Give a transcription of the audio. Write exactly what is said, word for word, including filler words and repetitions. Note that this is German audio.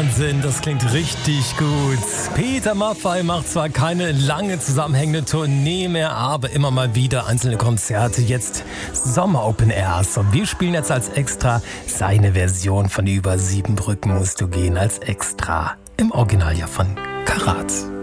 Wahnsinn, das klingt richtig gut. Peter Maffay macht zwar keine lange zusammenhängende Tournee mehr, aber immer mal wieder einzelne Konzerte. Jetzt Sommer Open Airs. Und wir spielen jetzt als Extra seine Version von Über sieben Brücken musst du gehen als Extra. Im Original ja von Karat.